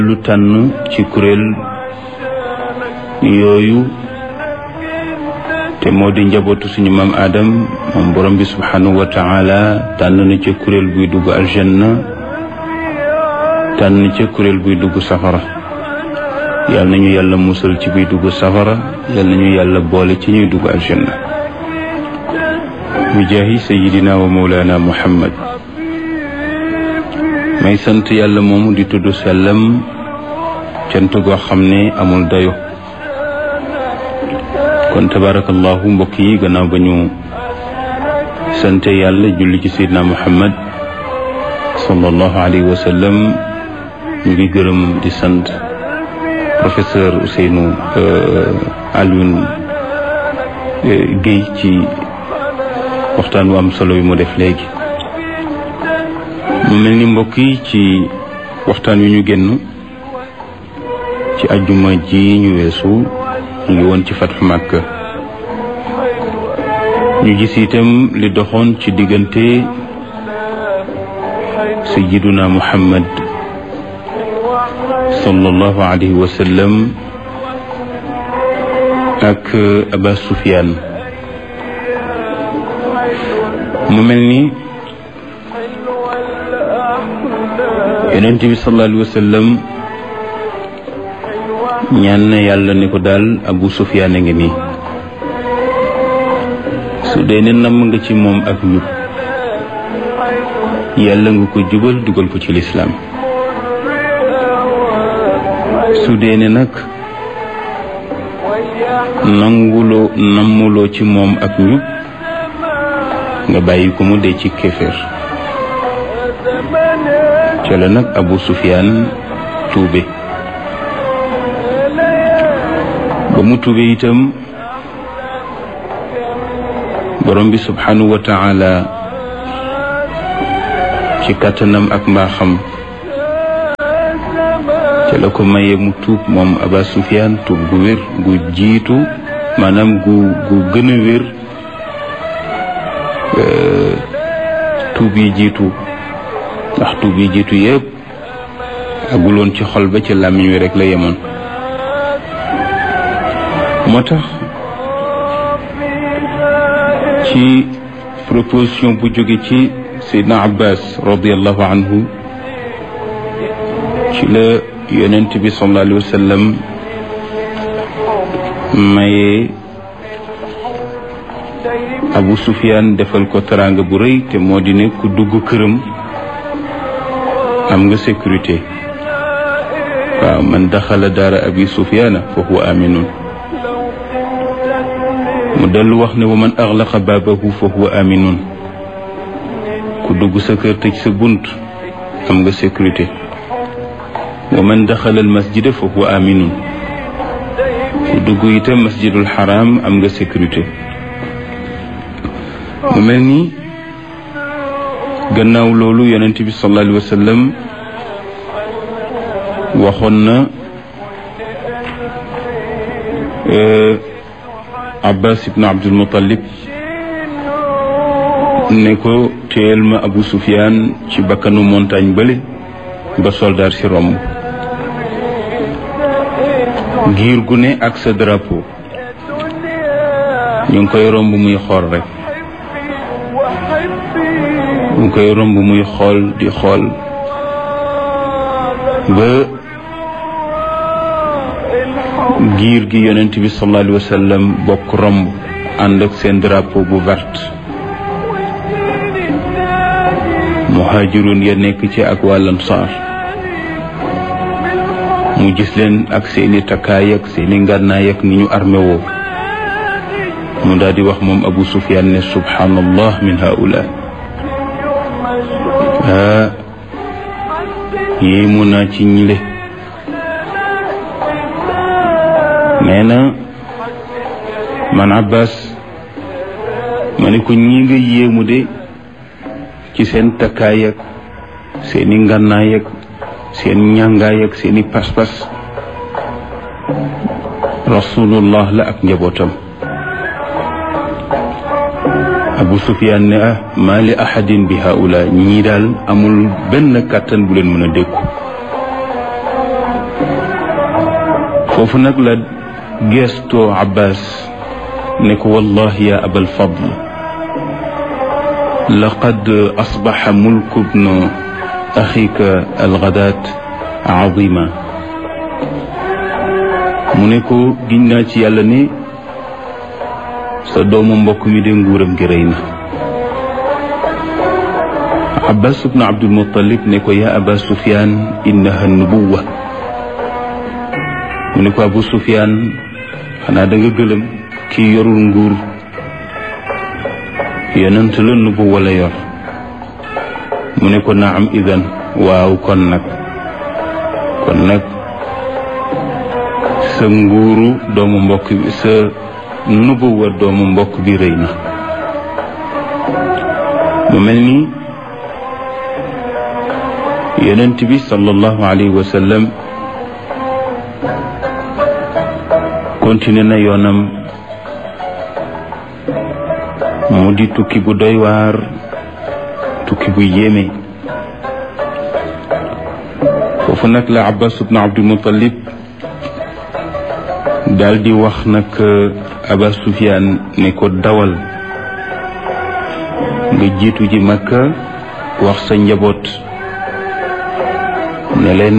lu tànn ci kuréel yooyu te moo di njabootu suñu maam Adam moom borom bi subhanahu wa taala tànn na ca kuréel buy dugg aljanna tànn ca kuréel buy dugg safara. yal nañu yàlla musal ci buy dugg safara, yal nañu yàlla boole ci ñuy dugg aljanna bi jaahi sayidina wa mawlana muhammad. may sant yàlla moomu di tudd sellam cant goo xam ne amul dayo. kon tabarakallahu mbokk yi, gannaaw ba ñu sante yàlla julli ci sayidina muhammad sallallahu alayhi wa sallam, ñu ngi gërëm di sant professeur Ousseynou Alioune Guèye ci waxtaan wu am solo yi mu def léegi. mu mel ni mbokk yi, ci waxtaan wi ñu génn ci ajjuma ji ñu weesu ñu ngi woon ci fatxu Makka. ñu gis itam li doxoon ci diggante sayyiduna Muhammad sallallahu alayhi wa sallam ak Aba Sufyaan. mu mel ni Yonent bi sallallahu alayhi wa sallam ñaan na yàlla ne ko daal Abu Sufyaan a ngi nii, su dee ne namm nga ci moom ak njub, yàlla nga ko jubal dugal ko ci lislaam. su dee ne nag nammuloo ci moom ak njub, nga bàyyi ko mu dee ci kéeféer. ca la nag Abu Sufyaan tuube. ba mu tuube itam borom bi subhanahu wa taala ci kàttanam ak mbaaxam ca la ko maye mu tuub moom Aba Sufyaan tuub gu wér, gu jiitu, maanaam gu gën a wér tuub yi jiitu. ndax tuub yi jiitu yëpp aguloon ci xol ba, ci làmmiñ wi rek la yemoon. moo tax ci proposition bu jóge ci Seydina Abbas radiallahu anhu, ci la yonent bi sallallahu alayhi wa sallam maye Abu Sufyaan defal ko teraanga bu rëy, te moo di ne ku dugg këram am nga sécurité. waaw, man daxala daara Abi Sufyaana fa huwa aminun. mu dellu wax ne wa man axlaqa baabahu fa huwa aminun. ku dugg sa kër tëj sa bunt am nga sécurité. wa man daxala al masjida fa huwa aminun. ku dugg itam masjidul xaram am nga sécurité. mu mel ni gannaaw loolu yonent bi sallallahu alayhi wa sallam waxoon na Abbas ibn Abdul Muttalib ne ko téyel ma Abu Sufyaan ci bakkanu montagne bële ba soldaar si romb. giir gu ne ak sa drapeau ñu ngi koy romb muy xool rek, ñu ngi koy romb muy xool di xool ba giir gi yonent bi sallallahu alayhi wa sallam bokk romb ànd ak seen drapeau bu vert. muhajirun ya nekk ci ak waa Ansaar mu gis leen ak seeni takkaay ak seeni ngànnaay ak ni ñu armé woo. mu daal di wax moom Abu Sufyaan ne subhanallah min haula. yéemu naa ci ñile. nee na man Abbas ma ne ko ñi nga yéemu de ci seen takkaay ak seeni ngànnaay ak seen ñàngaay ak seeni pas-pas, rasulullah la ak njabootam. Abu Sufyaan ne maa li ahadin bi haula. ñii daal amul benn kàttan bu leen mën a dékku. foofu nag la gestoo Abbas ne ko wallahi ya abal fadl laqad asbaxa mulku bnu axika algadaat azima mu ne ko giñ naa ci yàlla ne sa doomu mbokk mi de nguuram gi rëy na. Abbas ibnu Abdul Muttalib ne ko yaa Aba Sufyaan innaha nubuwa mu ne ko Abu Sufyaan xanaa da nga gëlëm kii yorul nguur yonent la nubuwa la yor mu ne ko naam idan waaw kon nag sa nguuru doomu mbokk bi sa nubuwa doomu mbokk bi rëy na. mu mel ni yonent bi sallallahu alayhi wa sallam continué na yoonam mu di tukki bu doy waar tukki bu yéeme. foofu nag la Abbas ibn Abdul Muttalib daal di wax nag Aba Sufyaan ne ko dawal nga jiitu ji Makka wax sa njaboot ne leen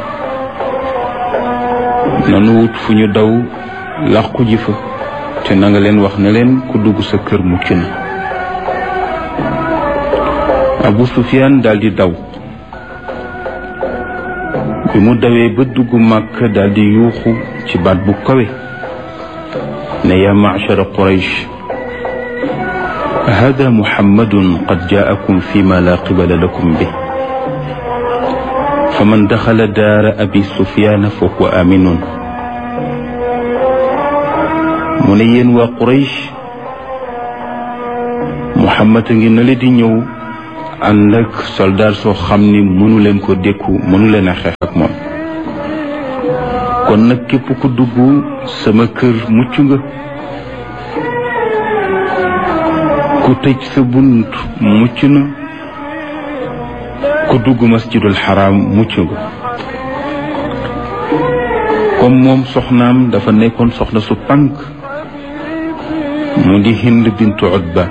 nanu wut fu ñu daw làqu ji fa te na nga leen wax ne leen ku dugg sa kër mucc na. Abu Sufyaan daldi daw bi mu dawee ba dugg Makka daldi yuuxu ci baat bu kawe ne yaa ma'shara Quraysh hada Muhammadun qad jaakum fi ma la qibala lakum bi faman daxala daara abi Sufyaan fa huwa aminun. mu ne yéen waa Quraysh Muhammad a ngi na le di ñëw ànd ak soldaar soo xam ni mënu leen ko dékku mënu leen a xeex ak moom kon nag képp ku dugg sama kër mucc nga ku tëj sa bunt mucc na ku dugg masjidul xaraam mucc nga. comme moom soxnaam dafa nekkoon soxna su pànk mu di Hind bintu Utba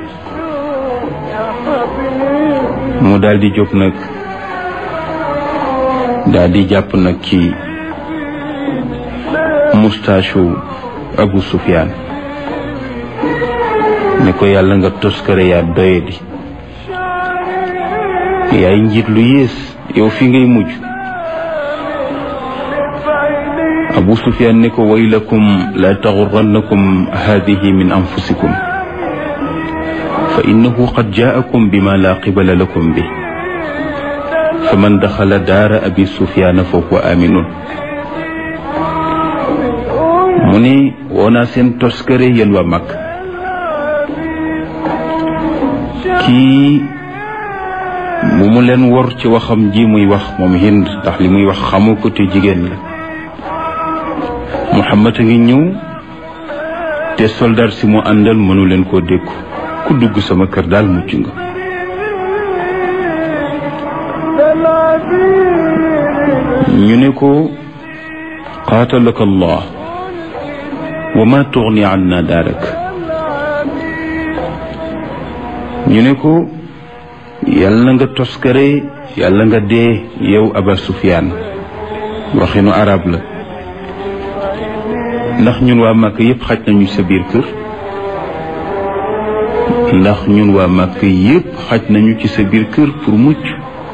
mu daal di jóg nag daal di jàpp nag ci mustaasu Abu Sufyaan ne ko yàlla nga toskare yaa doye di yaay njiit lu yées yow fi ngay mujj. Abu Sufyaan ne ko waylakum la taxurrannakum haadihi min anfusikum fa innahu qad jaakum bima la qibala lakum bi faman daxala daara abi Sufyaan fa huwa aminun. mu ne woonaa seen toskare yéen waa Makka kii bu mu leen wor ci waxam ji muy wax moom Hind ndax li muy wax xamu ko te jigéen la. Muhammad a ngi ñëw te soldaar si mu àndal mënu leen koo dékku ku dugg sama kër daal mucc nga. ñu ne ko qaatalaka Allah wa ma tughni anna daarak. ñu ne ko yàlla nga toskare yàlla nga dee yow Aba Sufyaan waxinu arab la ndax ñun waa Makka yëpp xaj nañu sa biir kër ndax ñun waa Makka yëpp xaj nañu ci sa biir kër pour mucc.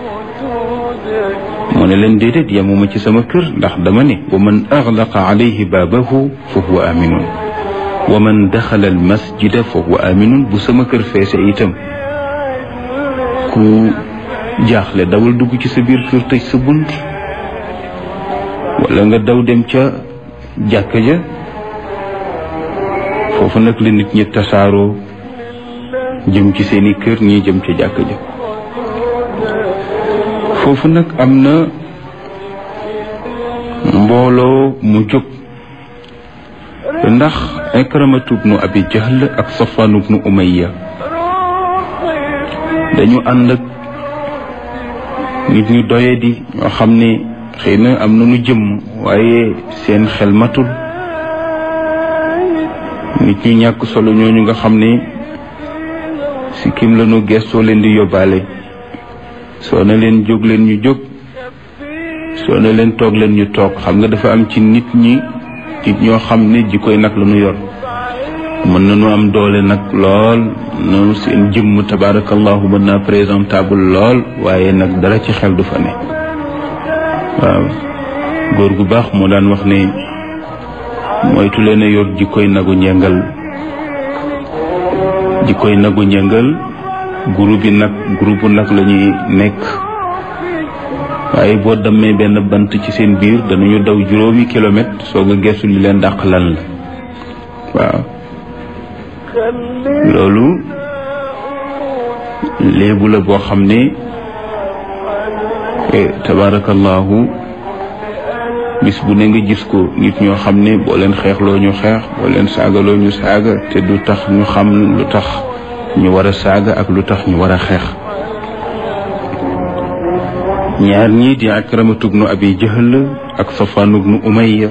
mu ne leen déedéet yamuma ci sama kër ndax dama ne wa man aghlaqa alayhi baabahu fa huwa aminun wa man daxala al masjida fa huwa aminun. bu sama kër feese itam ku jaaxle dawal dugg ci sa biir kër tëj sa bunt wala nga daw dem ca jàkka ja foofu nag la nit ñi tasaaroo jëm ci seeni kër ñii jëm ca jàkka ja. foofu nag am na mbooloo mu jóg ndax Ikramatu bnu Abi Jahl ak Safwaan bnu Umayya dañu ànd ak nit ñu doye di ñoo xam ne xëy na am nañu jëmm waaye seen xel matul. nit ñu ñàkk solo ñooñu nga xam ne si kim lañu gestoo leen di yóbbaale, soo na leen jóg leen ñu jóg, soo na leen toog leen ñu toog. xam nga dafa am ci nit ñoo xam ne jikkoy nag la ñu yor. mën nañu am doole nag lool, noonu seen jëmm tabarakallahu mën naa présentable lool, waaye nag dara ci xel du fa ne. waaw góor gu baax moo daan wax ne moytu leen a yor jikkoy nagu njëngal. jikkoy nagu njëngal groupe nag la ñuy nekk, waaye boo demee benn bant ci seen biir danañu daw juróomi kilomètre soog a gestu li leen dàq lan la. waaw loolu léebu la boo xam ne tabarakallahu bis bu ne nga gis ko. nit ñoo xam ne boo leen xeexloo ñu xeex, boo leen saagaloo ñu saaga, te du tax ñu xam lu tax ñu war a saaga ak lu tax ñu war a xeex. ñaar ñii di Akramatu bnu Abi Jahl ak Safwaan bnu Umayya,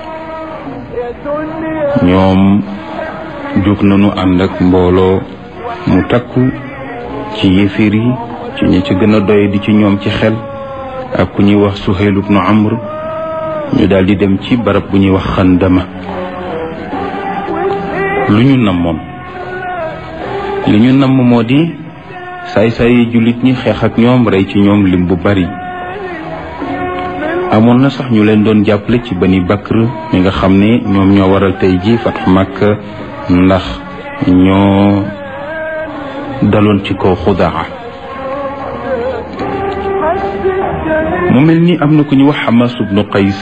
ñoom jóg nañu ànd ak mbooloo mu takku ci yéeféer yi, ci ñi ci gën a doy di ci ñoom ci xel, ak ku ñuy wax Suhayl bnu Amr. ñu daal di dem ci barab bu ñuy wax Xandama. lu ñu namoon moo di saay-saay yi jullit ñi xeex ak ñoom, rey ci ñoom lim bu bari. amoon na sax ñu leen doon jàppale ci Bani Bakr mi nga xam ne ñoom ñoo waral tey ji Fathu Makka, ndax ñoo daloon ci kaw Xudaa. mu mel ni am na ku ñu wax Hamas ibnu Qays,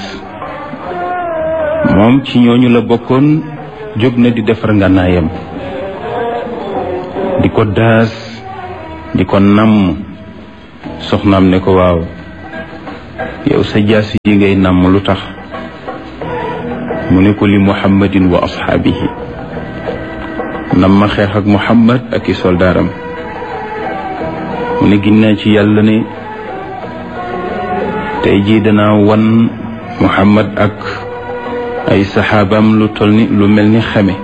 moom ci ñooñu la bokkoon. jóg na di defar ngànnaayam, di ko daas, di ko namm. soxnaam ne ko waaw yow sa jaasi yi ngay namm lu tax? mu ne ko li Muhammadin wa ashaabihi, nam ma xeex ak Muhammad ak i soldaaram. mu ne ginnaaw ci yàlla ne tey jii danaa wan Muhammad ak ay saxaabaam lu toll ni lu mel ni xeme.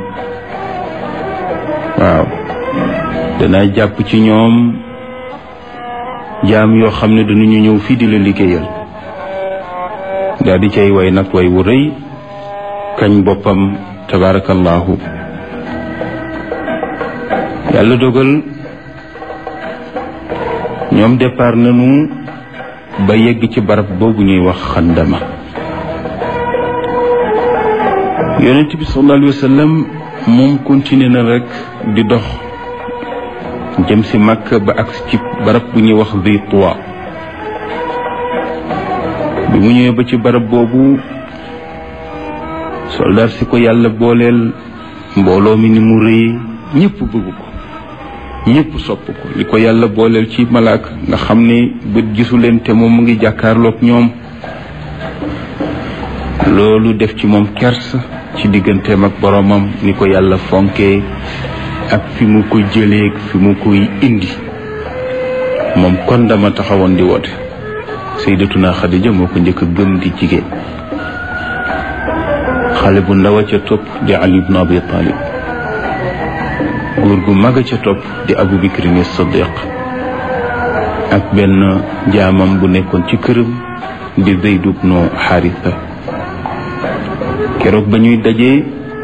waaw danaa jàpp ci ñoom jaam yoo xam ne danañu ñëw fii di la liggéeyal. daal di cay way nag way wu rëy, kañ boppam tabarakallahu. yàlla dogal ñoom départ nañu ba yegg ci barab boobu ñuy wax Xandama. yonent bi sallallahu alayhi wa sallam moom continué na rek di dox jëm si Makka ba ak ci barab bu ñuy wax Zi Tuwa. bi mu ñëwee ba ci barab boobu, soldaar si ko yàlla booleel, mbooloo mi ni mu rëy, ñëpp bëgg ko, ñëpp sopp ko. li ko yàlla booleel ci malaaka nga xam ne bët gisu leen te moom mu ngi jàkkaarloog ñoom, loolu def ci moom kers ci digganteem ak boromam, ni ko yàlla fonkee ak fi mu ko jëlee fi mu koy indi. moom kon dama taxawoon di woote. Sayyidatuna Xadija moo ko njëkk a gëm di jigéen. xale bu ndaw a ca topp di Ali ibn Abi Talib. góor gu mag a ca topp di Abu Bakrin Siddiq. ak benn jaamam bu nekkoon ci këram di Zayd ibn Haritha. keroog ba ñuy dajee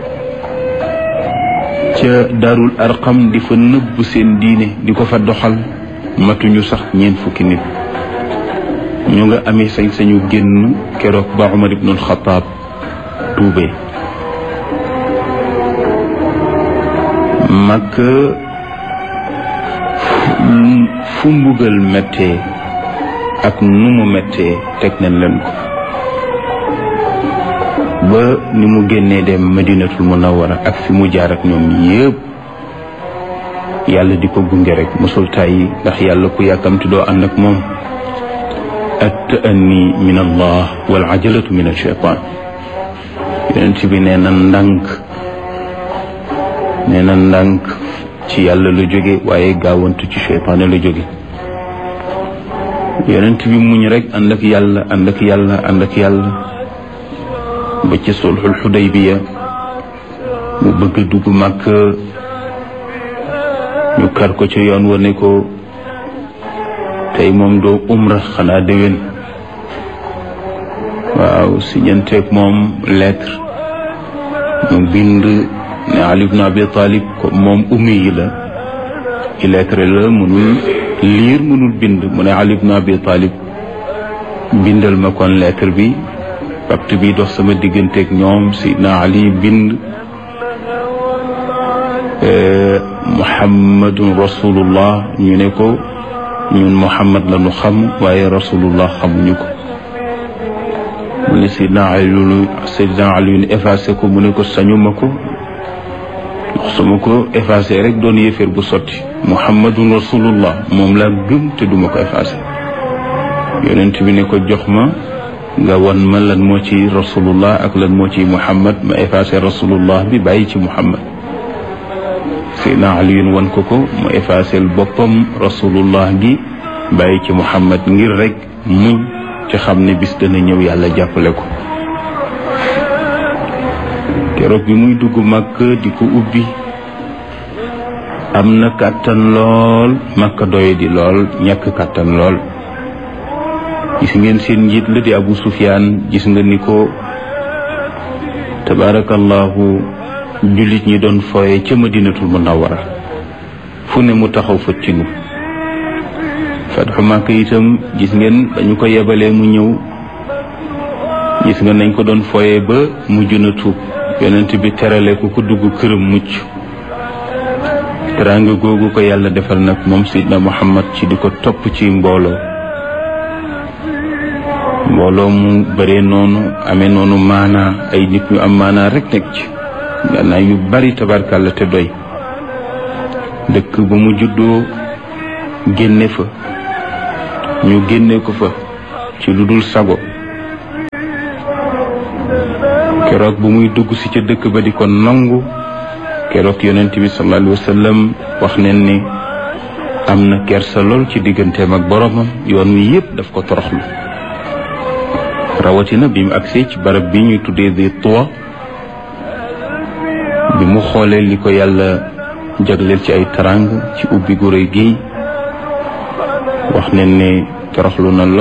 ca Daarul Arqam di fa nëbb seen diine di ko fa doxal, matuñu sax 4 fukki nit. ñu nga amee sañ-sañu génn keroog ba Umar ibn al-Khattab tuubee. Makka fu mbugal méttee ak nu mu méttee teg nañ leen ko, ba ni mu génnee dem Madinatul Munawwara ak fi mu jaar ak ñoom yépp yàlla di ko gunge rek mosul tàyyi, ndax yàlla ku yàkkamti doo ànd ak moom. at-ta'anni min Allah wal ajalatu min ash-shaytan. yonent bi nee na ndànk ci yàlla la jóge, waaye gaawantu ci shaytaan la jóge. yonent bi muñ rek ànd ak yàlla ànd ak yàlla ànd ak yàlla ba ci sulhul Xudaybiya mu bëgg dugg Makka ñu kar ko ci yoon wa ne ko tey moom doo umra xanaa déwén. waaw si ñenteeg moom lettre mu bind ne Ali ibn Abi Talib ko moom ummi yi la illettré la mënul liir mënul bind mu ne Ali ibn Abi Talib bindal ma kon lettre bi pacte bi dox sama digganteeg ñoom Sidna Ali bind Muhammadun rasulullah ñu ne ko ñun Muhammad la ñu xam waaye rasulullah xamuñu ko mu ne Sidna Ali effacé ko mu ne ko sañuma ko ndax su ma ko effacé rek doon yéeféer bu sotti Muhammadun rasulullah moom laa gëm te duma ko effacé yonent bi ne ko jox ma nga wan ma lan moo ci rasulullah ak lan moo ci Muhammad ma effacé rasulullah bi bàyyi ci Muhammad Sidna Ali wan ko mu effacé boppam rasulullah gi bàyyi ci Muhammad ngir rek muñ ci xam ne bis dana ñëw yàlla jàppale ko. keroog bi muy dugg Makka di ko ubbi am na kàttan lool Makka doye di lool ñàkk kàttan lool. gis ngeen seen njiit la di Abu Sufyaan gis nga ni ko tabarakallahu jullit ñi doon fooye ca Madinatul Munawwara fu ne mu taxaw fa ci nu Fathu Makka itam gis ngeen dañu ko yebalee mu ñëw gis nga nañ ko doon fooye ba mujj na tuub yonent bi terale ko ku dugg këram mucc teraanga googu ko yàlla defal nag moom Seydina Muhammad ci di ko topp ci mbooloo mu bëree noonu amee noonu maanaa ay nit ñu am maanaa rek nekk ci gannaaw yu bari tabarkàlla te doy dëkk ba mu juddoo génne fa ñu génne ko fa ci lu dul sago keroog bu muy dugg si ca dëkk ba di ko nangu keroog yonent bi sallallahu alayhi wa sallam wax neen ni am na kersa lool ci digganteem ak boromam yoon wi yépp daf ko toroxlu rawatina bi mu agsee ci barab bi ñuy tuddee di Tuwa bi mu xoolee li ko yàlla jagleel ci ay tarang ci ubbi gu rëy gi wax neen ne toroxlu na lool